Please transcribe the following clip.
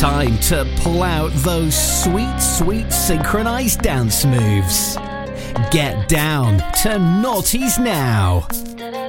time to pull out those sweet, sweet synchronized dance moves. Get down to Naughties now.